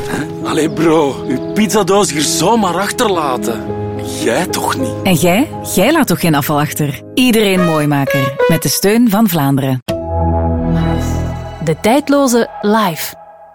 Allee bro, uw pizzadoos hier zomaar achterlaten. Jij toch niet? En jij? Jij laat toch geen afval achter? Iedereen Mooimaker. Met de steun van Vlaanderen. De tijdloze Live.